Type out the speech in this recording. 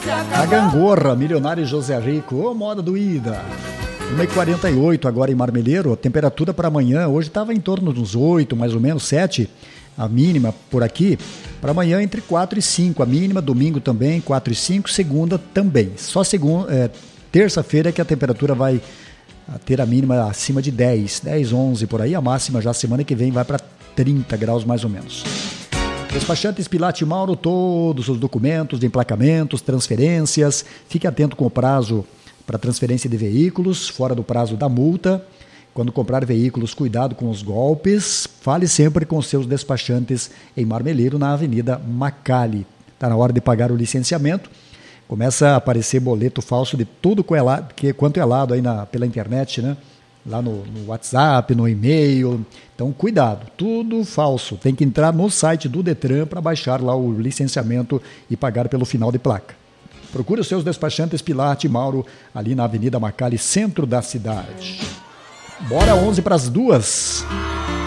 A Gangorra, Milionário José Rico, ô moda doída. 1h48 agora em Marmeleiro, a temperatura para amanhã, hoje estava em torno dos 8, mais ou menos, 7, a mínima por aqui. Para amanhã entre 4 e 5, a mínima, domingo também 4 e 5, segunda também. Só terça-feira é que a temperatura vai ter a mínima acima de 10, 11 por aí, a máxima já semana que vem vai para 30 graus mais ou menos. Despachantes Pilate Mauro, todos os documentos de emplacamentos, transferências, fique atento com o prazo para transferência de veículos, fora do prazo da multa. Quando comprar veículos, cuidado com os golpes, fale sempre com seus despachantes em Marmeleiro, na Avenida Macali. Está na hora de pagar o licenciamento, começa a aparecer boleto falso de tudo quanto é lado aí pela internet, né? Lá no WhatsApp, no e-mail. Então, cuidado, tudo falso. Tem que entrar no site do Detran para baixar lá o licenciamento e pagar pelo final de placa. Procure os seus despachantes Pilate e Mauro ali na Avenida Macali, centro da cidade. Bora 11 para as 2.